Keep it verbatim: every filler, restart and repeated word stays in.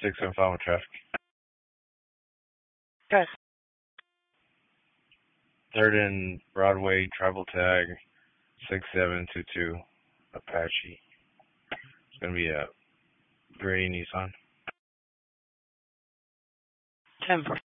six seven five with traffic. Good. Third and Broadway, travel tag six seven two two Apache. It's gonna be a gray Nissan. ten four.